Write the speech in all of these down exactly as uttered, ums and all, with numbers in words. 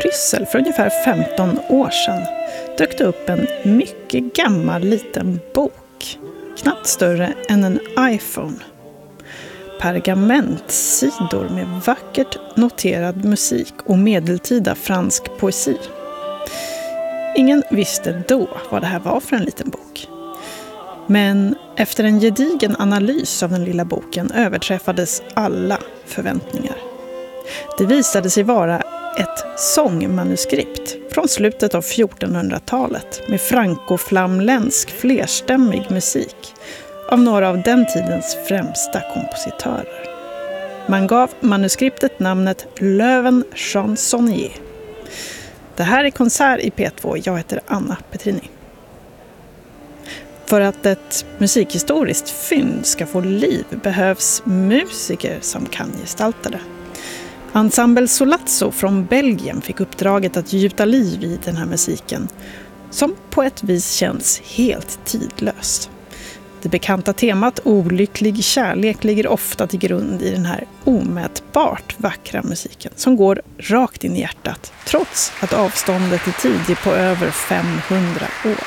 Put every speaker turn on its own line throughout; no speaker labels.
Bryssel för ungefär femton år sedan dök det upp en mycket gammal liten bok, knappt större än en iPhone. Pergamentsidor med vackert noterad musik och medeltida fransk poesi. Ingen visste då vad det här var för en liten bok. Men efter en gedigen analys av den lilla boken överträffades alla förväntningar. Det visade sig vara ett sångmanuskript från slutet av fjortonhundratalet med frankoflamländsk flerstämmig musik av några av den tidens främsta kompositörer. Man gav manuskriptet namnet Löwen Chansonnier. Det här är Konsert i P två. Jag heter Anna Petrini. För att ett musikhistoriskt fynd ska få liv behövs musiker som kan gestalta det. Ensemble Solazzo från Belgien fick uppdraget att gjuta liv i den här musiken, som på ett vis känns helt tidlöst. Det bekanta temat olycklig kärlek ligger ofta till grund i den här omätbart vackra musiken som går rakt in i hjärtat, trots att avståndet i tid är på över femhundra år.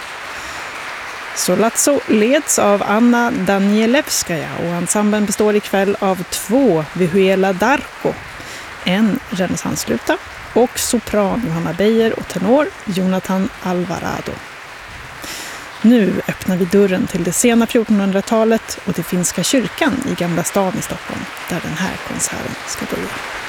Solazzo leds av Anna Danielewskaja och ensemblen består ikväll av två Vihuela d'Arco, en renässansluta och sopran Johanna Beijer och tenor Jonathan Alvarado. Nu öppnar vi dörren till det sena fjortonhundratalet och till Finska kyrkan i Gamla stan i Stockholm, där den här konserten ska börja.